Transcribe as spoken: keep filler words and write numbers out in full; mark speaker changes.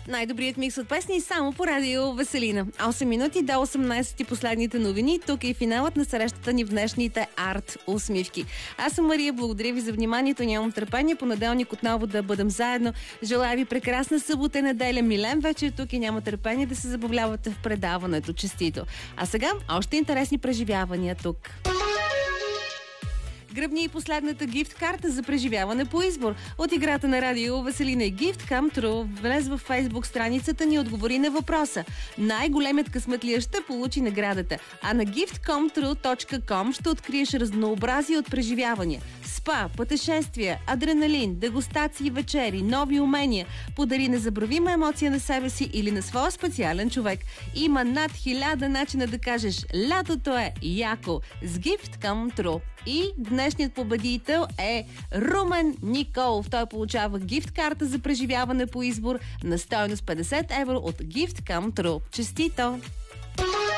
Speaker 1: Най-добрият микс от песни само по радио Веселина. осем минути до осемнайсет и последните новини. Тук е и финалът на срещата ни в днешните арт усмивки. Аз съм Мария, благодаря ви за вниманието. Нямам търпение понеделник отново да бъдем заедно. Желая ви прекрасна събота и неделя. Милен вечер тук и няма търпение да се забавлявате в предаването. Честито! А сега още интересни преживявания тук. Гръбни и последната гифт карта за преживяване по избор. От играта на радио Веселина и Gift Come True. Влез в Фейсбук страницата ни, отговори на въпроса. Най-големият късметлия ще получи наградата. А на гифт ком тру точка ком ще откриеш разнообразие от преживявания. Спа, пътешествия, адреналин, дегустации, вечери, нови умения. Подари незабравима емоция на себе си или на своя специален човек. Има над хиляда начина да кажеш лятото е яко с Gift Come True. И днешният победител е Румен Николов. Той получава гифт карта за преживяване по избор на стойност петдесет евро от Gift Come True. Честито!